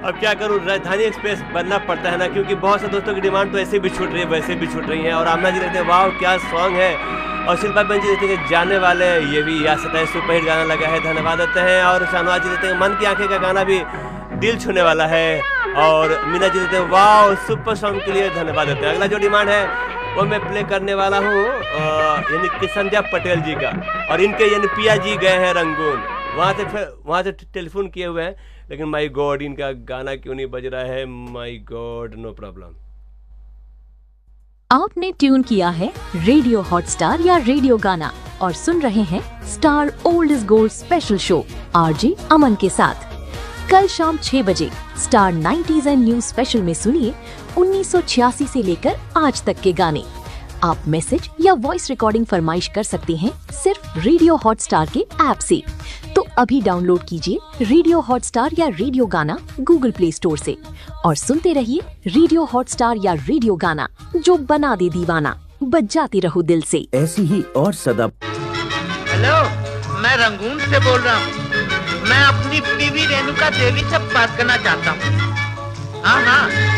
अब क्या करूं, राजधानी एक्सप्रेस बनना पड़ता है ना, क्योंकि बहुत से दोस्तों की डिमांड तो ऐसे भी छूट रही है, वैसे भी छूट रही है। और आमना जी रहते हैं वाह क्या सॉन्ग है, और शिल्पा बहन जी रहते हैं जाने वाले, ये भी याद सताए सुपरहिट गाना लगा है, धन्यवाद देते हैं। और शाहनवाज जी रहते हैं मन की आंखें का गाना भी दिल छूने वाला है। और मीना जी रहते हैं वाह सुपर सॉन्ग के लिए धन्यवाद देते हैं। अगला जो डिमांड है वो मैं प्ले करने वाला हूँ यानी कि संध्या पटेल जी का, और इनके यानी पिया जी गए हैं रंगून, वहाँ से टेलीफोन किए हुए हैं, लेकिन माय गॉड इनका गाना क्यों नहीं बज रहा है, माय गॉड नो प्रॉब्लम। आपने ट्यून किया है रेडियो हॉटस्टार या रेडियो गाना और सुन रहे हैं star old is gold special show RJ अमन के साथ। कल शाम 6 बजे star 90s and new special में सुनिए 1986 से लेकर आज तक के गाने। आप मैसेज या वॉइस रिकॉर्डिंग फरमाइश कर सकते हैं सिर्फ रेडियो हॉटस्टार के ऐप से। तो अभी डाउनलोड कीजिए रेडियो हॉटस्टार या रेडियो गाना गूगल प्ले स्टोर से और सुनते रहिए रेडियो हॉटस्टार या रेडियो गाना, जो बना दे दीवाना, बजाते रहो दिल से। ऐसी ही और सदा। हेलो, मैं रंगून से बोल रहा हूँ। मैं अपनी बीवी रेणुका देवी से बात करना चाहता हूँ। हाँ हाँ,